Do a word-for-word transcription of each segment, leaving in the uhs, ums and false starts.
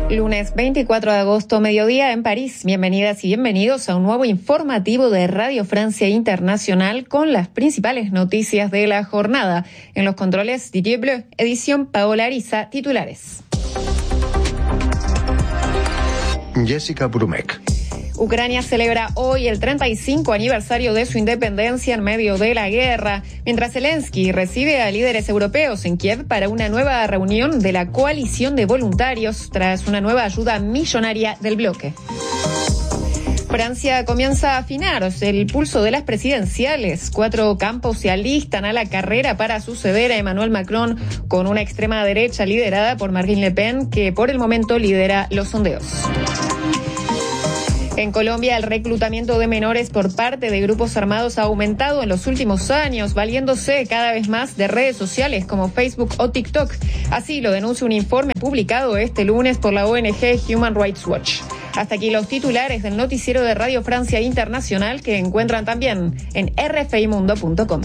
Lunes veinticuatro de agosto, mediodía en París. Bienvenidas y bienvenidos a un nuevo informativo de Radio Francia Internacional con las principales noticias de la jornada. En los controles, Didier Bleu, edición Paola Ariza, titulares. Jessica Brumek. Ucrania celebra hoy el treinta y cinco aniversario de su independencia en medio de la guerra, mientras Zelensky recibe a líderes europeos en Kiev para una nueva reunión de la coalición de voluntarios tras una nueva ayuda millonaria del bloque. Francia comienza a afinar el pulso de las presidenciales. Cuatro campos se alistan a la carrera para suceder a Emmanuel Macron con una extrema derecha liderada por Marine Le Pen, que por el momento lidera los sondeos. En Colombia, el reclutamiento de menores por parte de grupos armados ha aumentado en los últimos años, valiéndose cada vez más de redes sociales como Facebook o TikTok. Así lo denuncia un informe publicado este lunes por la O N G Human Rights Watch. Hasta aquí los titulares del noticiero de Radio Francia Internacional, que encuentran también en r f i mundo punto com.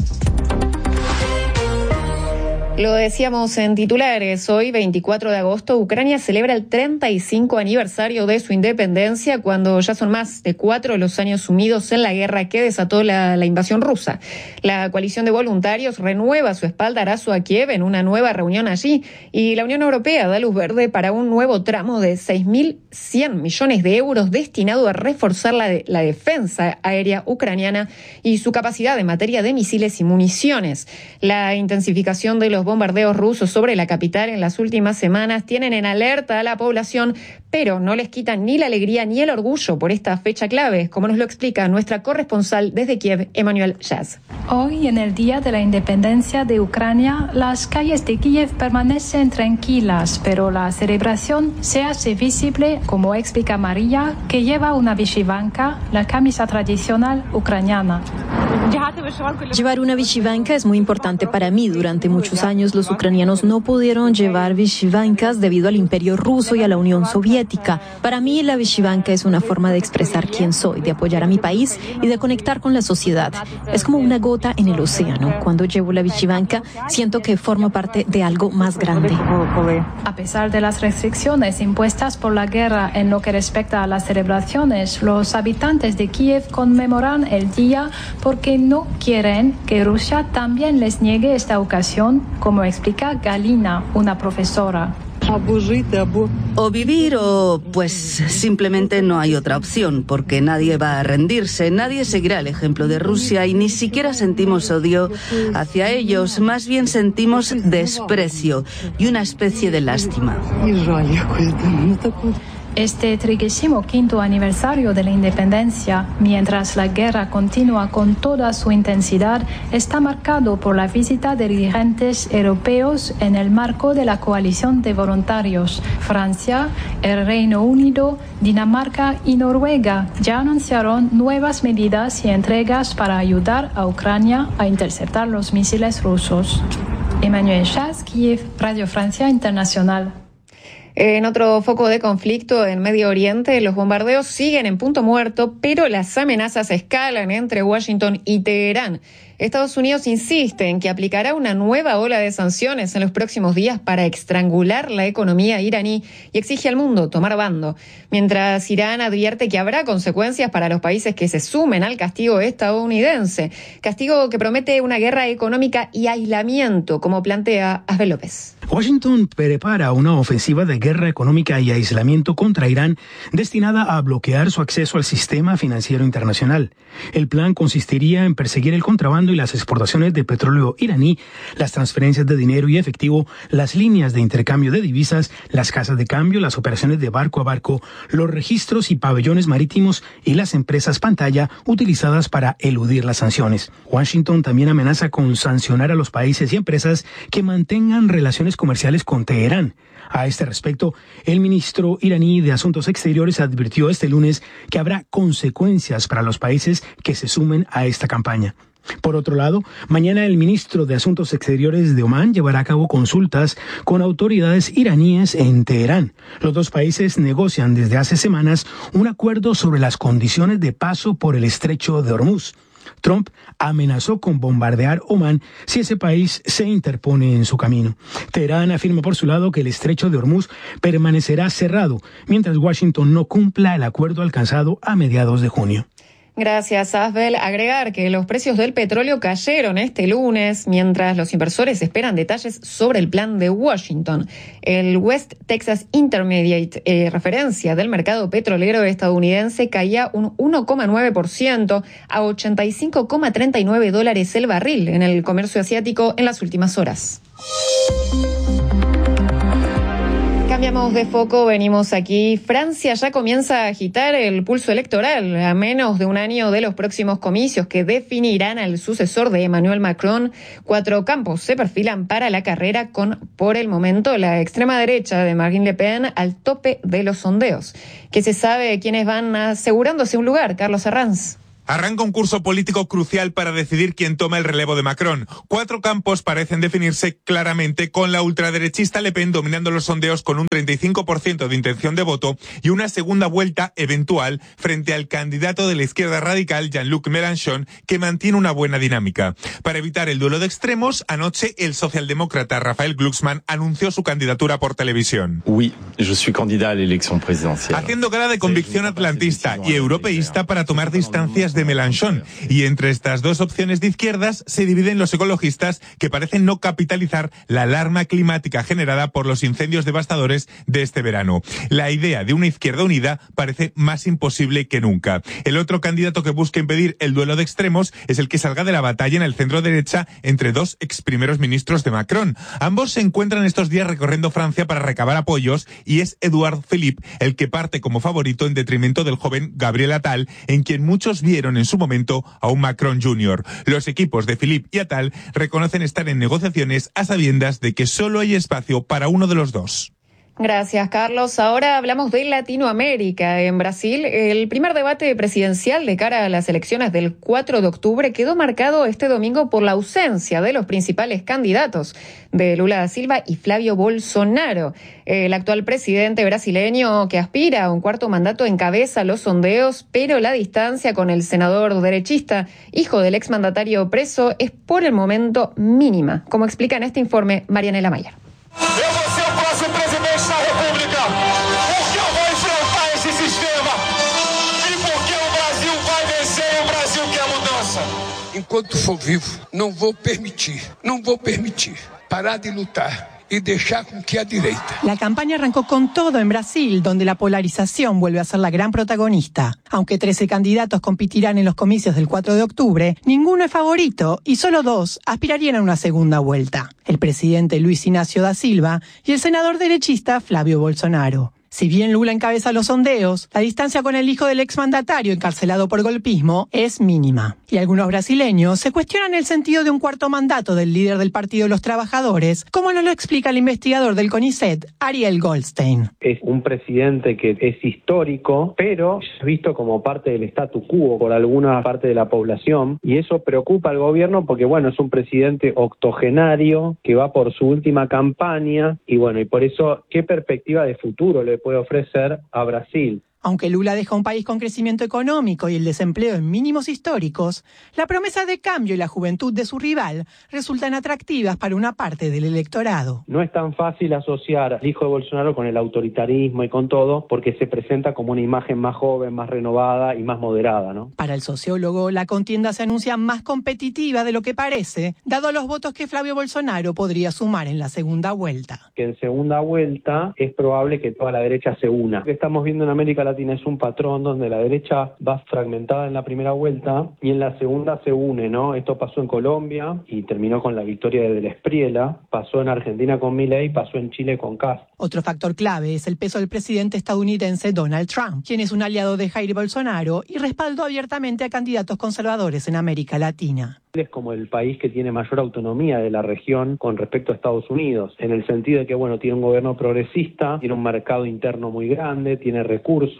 Lo decíamos en titulares, hoy veinticuatro de agosto, Ucrania celebra el treinta y cinco aniversario de su independencia, cuando ya son más de cuatro los años sumidos en la guerra que desató la, la invasión rusa. La coalición de voluntarios renueva su espaldarazo a Kiev en una nueva reunión allí, y la Unión Europea da luz verde para un nuevo tramo de seis mil cien millones de euros destinado a reforzar la, de, la defensa aérea ucraniana y su capacidad en materia de misiles y municiones. La intensificación de los bombardeos rusos sobre la capital en las últimas semanas tienen en alerta a la población, pero no les quitan ni la alegría ni el orgullo por esta fecha clave, como nos lo explica nuestra corresponsal desde Kiev, Emmanuel Jazz. Hoy, en el Día de la Independencia de Ucrania, las calles de Kiev permanecen tranquilas, pero la celebración se hace visible, como explica María, que lleva una vishivanka, la camisa tradicional ucraniana. Llevar una vishivanka es muy importante para mí. Durante muchos años los ucranianos no pudieron llevar vishivankas debido al Imperio Ruso y a la Unión Soviética. Para mí la vishivanka es una forma de expresar quién soy, de apoyar a mi país y de conectar con la sociedad. Es como una gota en el océano. Cuando llevo la vishivanka siento que formo parte de algo más grande. A pesar de las restricciones impuestas por la guerra en lo que respecta a las celebraciones, los habitantes de Kiev conmemoran el día porque no quieren que Rusia también les niegue esta ocasión, como explica Galina, una profesora. O vivir o, pues, simplemente no hay otra opción, porque nadie va a rendirse, nadie seguirá el ejemplo de Rusia y ni siquiera sentimos odio hacia ellos, más bien sentimos desprecio y una especie de lástima. Este trigésimo quinto aniversario de la independencia, mientras la guerra continúa con toda su intensidad, está marcado por la visita de dirigentes europeos en el marco de la coalición de voluntarios. Francia, el Reino Unido, Dinamarca y Noruega ya anunciaron nuevas medidas y entregas para ayudar a Ucrania a interceptar los misiles rusos. Emmanuel Chas, Kiev, Radio Francia Internacional. En otro foco de conflicto en Medio Oriente, los bombardeos siguen en punto muerto, pero las amenazas escalan entre Washington y Teherán. Estados Unidos insiste en que aplicará una nueva ola de sanciones en los próximos días para estrangular la economía iraní y exige al mundo tomar bando, mientras Irán advierte que habrá consecuencias para los países que se sumen al castigo estadounidense, castigo que promete una guerra económica y aislamiento, como plantea Asbel López. Washington prepara una ofensiva de guerra económica y aislamiento contra Irán destinada a bloquear su acceso al sistema financiero internacional. El plan consistiría en perseguir el contrabando y las exportaciones de petróleo iraní, las transferencias de dinero y efectivo, las líneas de intercambio de divisas, las casas de cambio, las operaciones de barco a barco, los registros y pabellones marítimos y las empresas pantalla utilizadas para eludir las sanciones. Washington también amenaza con sancionar a los países y empresas que mantengan relaciones comerciales con Teherán. A este respecto, el ministro iraní de Asuntos Exteriores advirtió este lunes que habrá consecuencias para los países que se sumen a esta campaña. Por otro lado, mañana el ministro de Asuntos Exteriores de Omán llevará a cabo consultas con autoridades iraníes en Teherán. Los dos países negocian desde hace semanas un acuerdo sobre las condiciones de paso por el estrecho de Hormuz. Trump amenazó con bombardear Omán si ese país se interpone en su camino. Teherán afirma por su lado que el estrecho de Hormuz permanecerá cerrado, mientras Washington no cumpla el acuerdo alcanzado a mediados de junio. Gracias, Asbel. Agregar que los precios del petróleo cayeron este lunes, mientras los inversores esperan detalles sobre el plan de Washington. El West Texas Intermediate, eh, referencia del mercado petrolero estadounidense, caía un uno coma nueve por ciento a ochenta y cinco coma treinta y nueve dólares el barril en el comercio asiático en las últimas horas. Cambiamos de foco, venimos aquí. Francia ya comienza a agitar el pulso electoral. A menos de un año de los próximos comicios que definirán al sucesor de Emmanuel Macron, cuatro campos se perfilan para la carrera con, por el momento, la extrema derecha de Marine Le Pen al tope de los sondeos. ¿Qué se sabe de quiénes van asegurándose un lugar? Carlos Arranz. Arranca un curso político crucial para decidir quién toma el relevo de Macron. Cuatro campos parecen definirse claramente, con la ultraderechista Le Pen dominando los sondeos con un treinta y cinco por ciento de intención de voto y una segunda vuelta eventual frente al candidato de la izquierda radical, Jean-Luc Mélenchon, que mantiene una buena dinámica. Para evitar el duelo de extremos, anoche el socialdemócrata Raphael Glucksmann anunció su candidatura por televisión. Oui, je suis candidat a la elección presidencial. Haciendo gala de convicción atlantista y europeísta para tomar distancias de Mélenchon, y entre estas dos opciones de izquierdas se dividen los ecologistas, que parecen no capitalizar la alarma climática generada por los incendios devastadores de este verano. La idea de una izquierda unida parece más imposible que nunca. El otro candidato que busca impedir el duelo de extremos es el que salga de la batalla en el centro derecha entre dos ex primeros ministros de Macron. Ambos se encuentran estos días recorriendo Francia para recabar apoyos, y es Édouard Philippe el que parte como favorito en detrimento del joven Gabriel Attal, en quien muchos vieron en su momento a un Macron junior. Los equipos de Philippe y Attal reconocen estar en negociaciones a sabiendas de que solo hay espacio para uno de los dos. Gracias, Carlos. Ahora hablamos de Latinoamérica. En Brasil, el primer debate presidencial de cara a las elecciones del cuatro de octubre quedó marcado este domingo por la ausencia de los principales candidatos, de Lula da Silva y Flavio Bolsonaro. El actual presidente brasileño, que aspira a un cuarto mandato, encabeza los sondeos, pero la distancia con el senador derechista, hijo del exmandatario preso, es por el momento mínima, como explica en este informe Marianela Mayer. Enquanto for vivo, não vou permitir, não vou permitir parar de lutar y dejar con que a direita. La campaña arrancó con todo en Brasil, donde la polarización vuelve a ser la gran protagonista. Aunque trece candidatos competirán en los comicios del cuatro de octubre, ninguno es favorito y solo dos aspirarían a una segunda vuelta: el presidente Luis Ignacio da Silva y el senador derechista Flavio Bolsonaro. Si bien Lula encabeza los sondeos, la distancia con el hijo del exmandatario encarcelado por golpismo es mínima. Y algunos brasileños se cuestionan el sentido de un cuarto mandato del líder del Partido de los Trabajadores, como nos lo explica el investigador del CONICET, Ariel Goldstein. Es un presidente que es histórico, pero es visto como parte del statu quo por alguna parte de la población, y eso preocupa al gobierno porque, bueno, es un presidente octogenario que va por su última campaña, y bueno, y por eso, ¿qué perspectiva de futuro le puede ofrecer a Brasil? Aunque Lula deja un país con crecimiento económico y el desempleo en mínimos históricos, la promesa de cambio y la juventud de su rival resultan atractivas para una parte del electorado. No es tan fácil asociar al hijo de Bolsonaro con el autoritarismo y con todo, porque se presenta como una imagen más joven, más renovada y más moderada, ¿no? Para el sociólogo, la contienda se anuncia más competitiva de lo que parece, dado los votos que Flavio Bolsonaro podría sumar en la segunda vuelta. Que en segunda vuelta es probable que toda la derecha se una. Lo que estamos viendo en América Latina es un patrón donde la derecha va fragmentada en la primera vuelta y en la segunda se une, ¿no? Esto pasó en Colombia y terminó con la victoria de Del Espriella, pasó en Argentina con Milei, pasó en Chile con Kast. Otro factor clave es el peso del presidente estadounidense Donald Trump, quien es un aliado de Jair Bolsonaro y respaldó abiertamente a candidatos conservadores en América Latina. Es como el país que tiene mayor autonomía de la región con respecto a Estados Unidos, en el sentido de que, bueno, tiene un gobierno progresista, tiene un mercado interno muy grande, tiene recursos,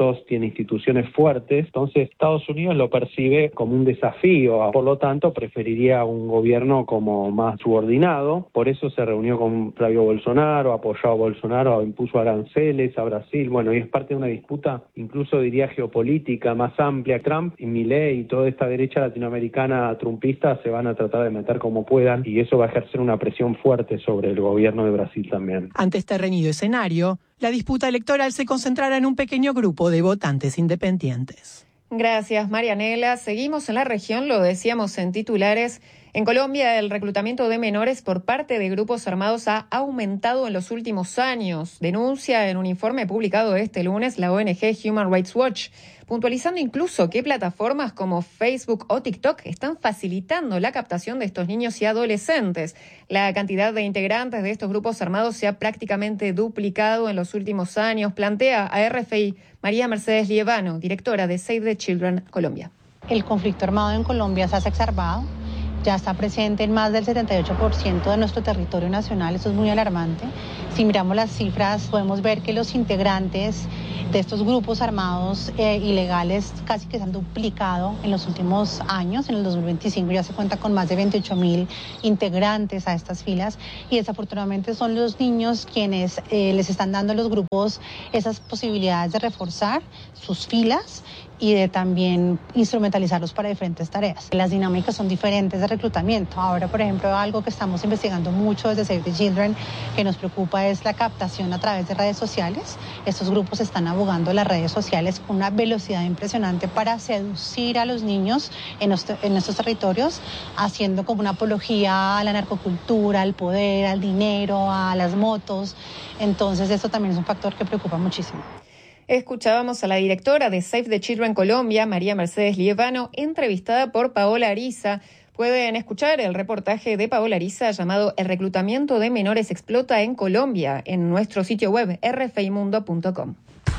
recursos, tiene instituciones fuertes, entonces Estados Unidos lo percibe como un desafío, por lo tanto preferiría un gobierno como más subordinado, por eso se reunió con Flavio Bolsonaro, apoyó a Bolsonaro, impuso aranceles a Brasil, bueno, y es parte de una disputa, incluso diría geopolítica más amplia. Trump y Milei y toda esta derecha latinoamericana trumpista se van a tratar de meter como puedan y eso va a ejercer una presión fuerte sobre el gobierno de Brasil también. Ante este reñido escenario, la disputa electoral se concentrará en un pequeño grupo de votantes independientes. Gracias, Marianela. Seguimos en la región, lo decíamos en titulares. En Colombia, el reclutamiento de menores por parte de grupos armados ha aumentado en los últimos años, denuncia en un informe publicado este lunes la O N G Human Rights Watch, puntualizando incluso que plataformas como Facebook o TikTok están facilitando la captación de estos niños y adolescentes. La cantidad de integrantes de estos grupos armados se ha prácticamente duplicado en los últimos años, plantea a R F I María Mercedes Lievano, directora de Save the Children Colombia. El conflicto armado en Colombia se ha exacerbado. Ya está presente en más del setenta y ocho por ciento de nuestro territorio nacional, eso es muy alarmante. Si miramos las cifras, podemos ver que los integrantes de estos grupos armados eh, ilegales casi que se han duplicado en los últimos años. En el dos mil veinticinco ya se cuenta con más de veintiocho mil integrantes a estas filas y desafortunadamente son los niños quienes eh, les están dando a los grupos esas posibilidades de reforzar sus filas y de también instrumentalizarlos para diferentes tareas. Las dinámicas son diferentes de reclutamiento. Ahora, por ejemplo, algo que estamos investigando mucho desde Save the Children, que nos preocupa, es la captación a través de redes sociales. Estos grupos están abogando las redes sociales con una velocidad impresionante para seducir a los niños en, nuestro, en nuestros territorios, haciendo como una apología a la narcocultura, al poder, al dinero, a las motos. Entonces, esto también es un factor que preocupa muchísimo. Escuchábamos a la directora de Save the Children Colombia, María Mercedes Lievano, entrevistada por Paola Ariza. Pueden escuchar el reportaje de Paola Ariza llamado El reclutamiento de menores explota en Colombia en nuestro sitio web r f i mundo punto com.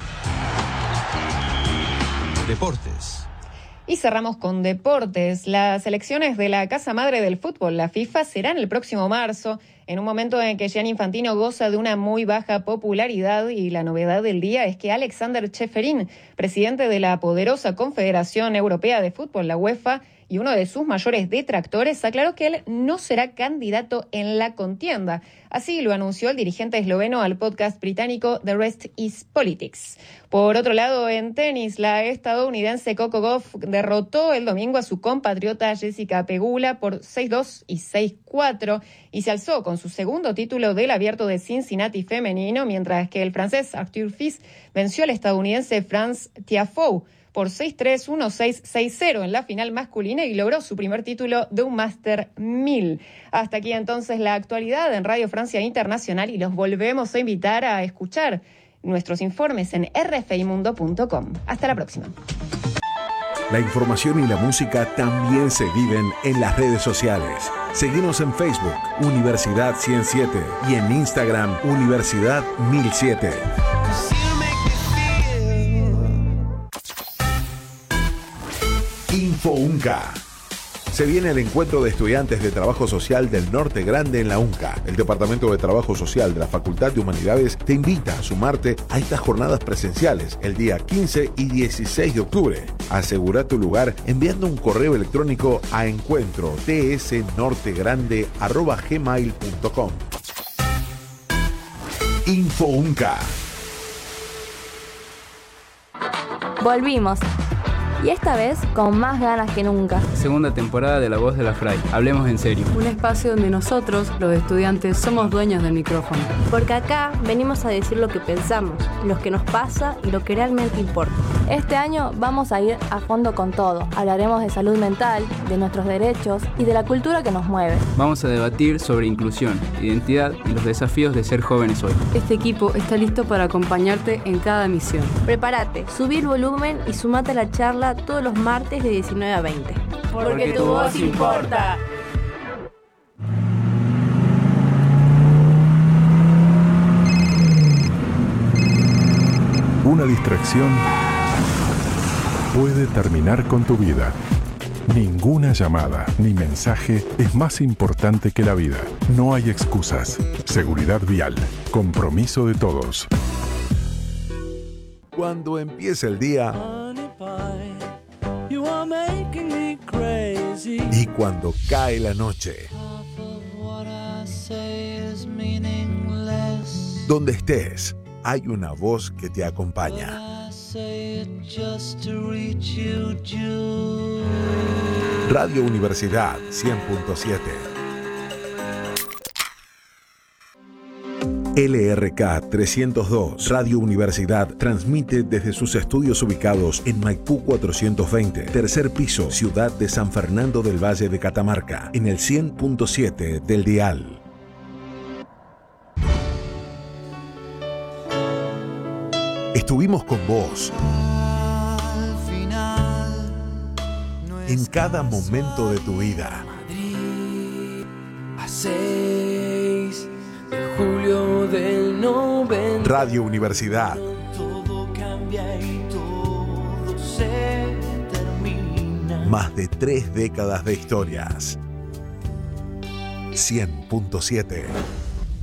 Deportes. Y cerramos con deportes. Las elecciones de la Casa Madre del Fútbol, la FIFA, serán el próximo marzo, en un momento en que Gianni Infantino goza de una muy baja popularidad, y la novedad del día es que Alexander Čeferin, presidente de la poderosa Confederación Europea de Fútbol, la UEFA, y uno de sus mayores detractores, aclaró que él no será candidato en la contienda. Así lo anunció el dirigente esloveno al podcast británico The Rest is Politics. Por otro lado, en tenis, la estadounidense Coco Gauff derrotó el domingo a su compatriota Jessica Pegula por seis dos y seis cuatro y se alzó con su segundo título del Abierto de Cincinnati femenino, mientras que el francés Arthur Fils venció al estadounidense Franz Tiafoe por seis tres, uno seis, seis cero en la final masculina y logró su primer título de un Master mil. Hasta aquí entonces la actualidad en Radio Francia Internacional y los volvemos a invitar a escuchar nuestros informes en r f i mundo punto com. Hasta la próxima. La información y la música también se viven en las redes sociales. Seguinos en Facebook, Universidad ciento siete, y en Instagram, Universidad mil siete. InfoUnca. Se viene el encuentro de estudiantes de Trabajo Social del Norte Grande en la UNCA. El Departamento de Trabajo Social de la Facultad de Humanidades te invita a sumarte a estas jornadas presenciales el día quince y dieciséis de octubre. Asegura tu lugar enviando un correo electrónico a encuentro t s norte grande arroba gmail punto com. InfoUnca. Volvimos. Y esta vez con más ganas que nunca. Segunda temporada de La Voz de la Fray. Hablemos en serio. Un espacio donde nosotros, los estudiantes, somos dueños del micrófono. Porque acá venimos a decir lo que pensamos, lo que nos pasa y lo que realmente importa. Este año vamos a ir a fondo con todo. Hablaremos de salud mental, de nuestros derechos y de la cultura que nos mueve. Vamos a debatir sobre inclusión, identidad y los desafíos de ser jóvenes hoy. Este equipo está listo para acompañarte en cada misión. Prepárate, subí el volumen y sumate a la charla todos los martes de diecinueve a veinte. Porque, Porque tu voz importa. Una distracción puede terminar con tu vida. Ninguna llamada ni mensaje es más importante que la vida. No hay excusas. Seguridad vial. Compromiso de todos. Cuando empieza el día y cuando cae la noche. Donde estés, hay una voz que te acompaña. Radio Universidad cien punto siete. L R K trescientos dos, Radio Universidad, transmite desde sus estudios ubicados en Maipú cuatrocientos veinte, tercer piso, ciudad de San Fernando del Valle de Catamarca, en el cien punto siete del dial. Estuvimos con vos en cada momento de tu vida. Julio del noventa. Radio Universidad. Todo cambia y todo se termina. Más de tres décadas de historias. cien punto siete.